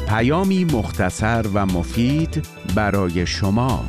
پیامی مختصر و مفید برای شما.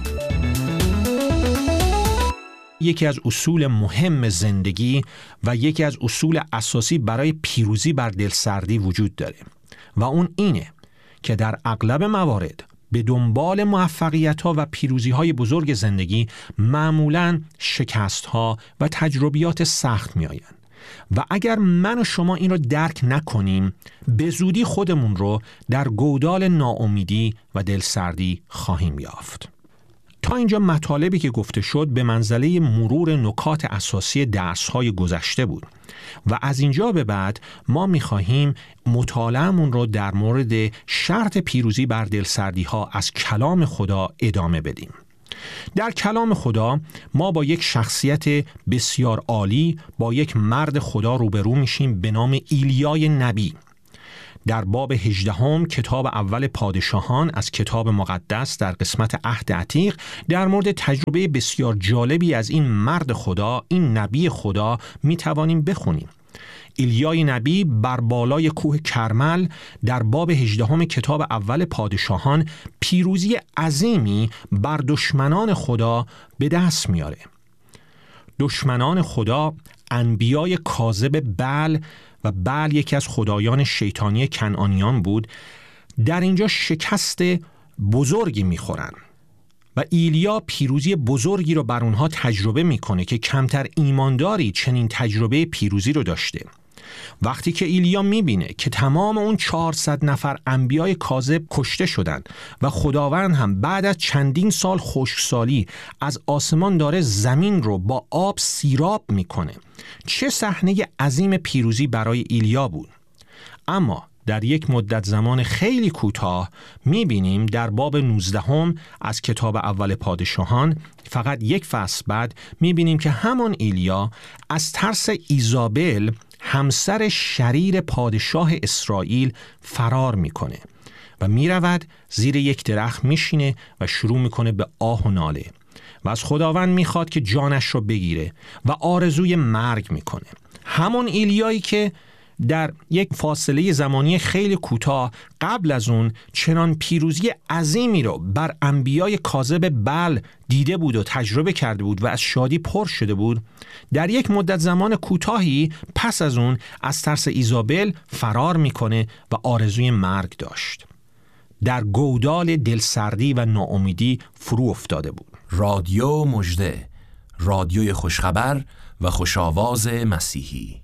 یکی از اصول مهم زندگی و یکی از اصول اساسی برای پیروزی بر دلسردی وجود داره و اون اینه که در اغلب موارد به دنبال موفقیت‌ها و پیروزی‌های بزرگ زندگی معمولاً شکست‌ها و تجربیات سخت می‌آیند و اگر من و شما این رو درک نکنیم به زودی خودمون رو در گودال ناامیدی و دلسردی خواهیم یافت. تا اینجا مطالبی که گفته شد به منزله مرور نکات اساسی درس‌های گذشته بود و از اینجا به بعد ما می‌خواهیم مطالعه‌مون رو در مورد شرط پیروزی بر دلسردی‌ها از کلام خدا ادامه بدیم. در کلام خدا ما با یک شخصیت بسیار عالی، با یک مرد خدا روبرو میشیم به نام ایلیای نبی. در باب 18 کتاب اول پادشاهان از کتاب مقدس در قسمت عهد عتیق در مورد تجربه بسیار جالبی از این مرد خدا، این نبی خدا می توانیم بخونیم. ایلیای نبی بر بالای کوه کرمل در باب 18 کتاب اول پادشاهان پیروزی عظیمی بر دشمنان خدا به دست میاره. دشمنان خدا انبیای کاذب بعل و بعل یکی از خدایان شیطانی کنعانیان بود، در اینجا شکست بزرگی میخورن و ایلیا پیروزی بزرگی رو بر اونها تجربه میکنه که کمتر ایمانداری چنین تجربه پیروزی رو داشته. وقتی که ایلیا میبینه که تمام اون 400 نفر انبیای کاذب کشته شدن و خداوند هم بعد از چندین سال خشکسالی از آسمان داره زمین رو با آب سیراب میکنه، چه صحنه عظیم پیروزی برای ایلیا بود. اما در یک مدت زمان خیلی کوتاه میبینیم در باب 19 از کتاب اول پادشاهان، فقط یک فصل بعد، میبینیم که همون ایلیا از ترس ایزابل همسر شریر پادشاه اسرائیل فرار میکنه و میرود زیر یک درخت میشینه و شروع میکنه به آه و ناله و از خداوند میخواد که جانش رو بگیره و آرزوی مرگ میکنه. همون ایلیایی که در یک فاصله زمانی خیلی کوتاه قبل از اون چنان پیروزی عظیمی رو بر انبیای کاذب بعل دیده بود و تجربه کرده بود و از شادی پر شده بود، در یک مدت زمان کوتاهی پس از اون از ترس ایزابل فرار میکنه و آرزوی مرگ داشت. در گودال دلسردی و ناامیدی فرو افتاده بود. رادیو مژده، رادیوی خوشخبر و خوشاواز مسیحی.